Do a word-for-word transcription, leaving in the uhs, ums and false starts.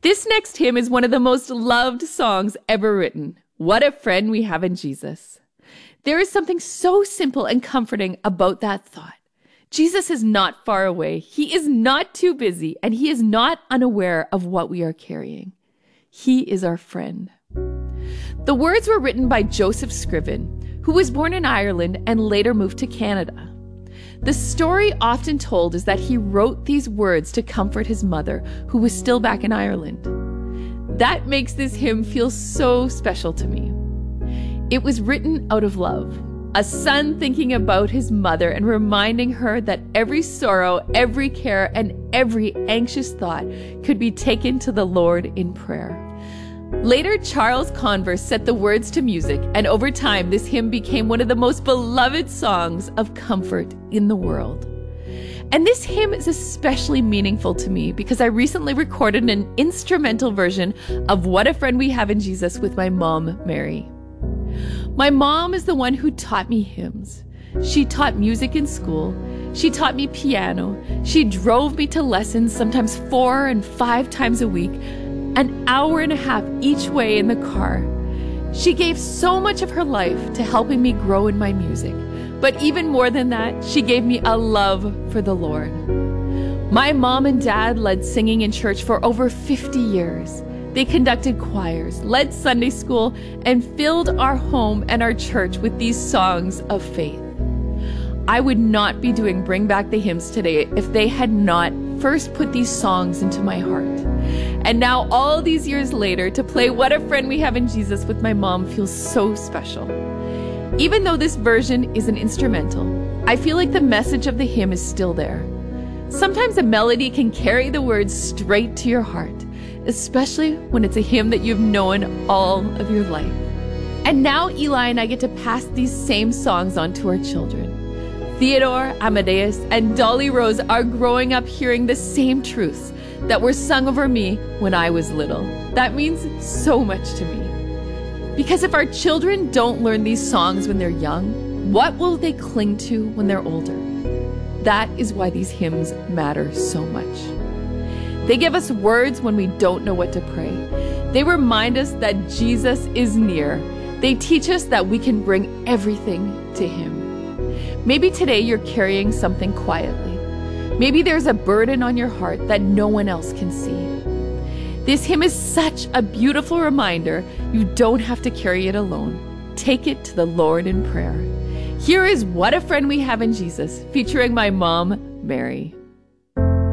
This next hymn is one of the most loved songs ever written. What a friend we have in Jesus. There is something so simple and comforting about that thought. Jesus is not far away. He is not too busy, and he is not unaware of what we are carrying. He is our friend. The words were written by Joseph Scriven, who was born in Ireland and later moved to Canada. The story often told is that he wrote these words to comfort his mother, who was still back in Ireland. That makes this hymn feel so special to me. It was written out of love, a son thinking about his mother and reminding her that every sorrow, every care, and every anxious thought could be taken to the Lord in prayer. Later, Charles Converse set the words to music, and over time, this hymn became one of the most beloved songs of comfort in the world. And this hymn is especially meaningful to me because I recently recorded an instrumental version of What a Friend We Have in Jesus with my mom, Mary. My mom is the one who taught me hymns. She taught music in school. She taught me piano. She drove me to lessons, sometimes four and five times a week, an hour and a half each way in the car. She gave so much of her life to helping me grow in my music. But even more than that, she gave me a love for the Lord. My mom and dad led singing in church for over fifty years. They conducted choirs, led Sunday school, and filled our home and our church with these songs of faith. I would not be doing Bring Back the Hymns today if they had not first put these songs into my heart. And now, all these years later, to play What a Friend We Have in Jesus with my mom feels so special. Even though this version is an instrumental, I feel like the message of the hymn is still there. Sometimes a melody can carry the words straight to your heart, especially when it's a hymn that you've known all of your life. And now Eli and I get to pass these same songs on to our children. Theodore, Amadeus, and Dolly Rose are growing up hearing the same truths that were sung over me when I was little. That means so much to me. Because if our children don't learn these songs when they're young, what will they cling to when they're older? That is why these hymns matter so much. They give us words when we don't know what to pray. They remind us that Jesus is near. They teach us that we can bring everything to him. Maybe today you're carrying something quietly. Maybe there's a burden on your heart that no one else can see. This hymn is such a beautiful reminder you don't have to carry it alone. Take it to the Lord in prayer. Here is What a Friend We Have in Jesus, featuring my mom, Mary.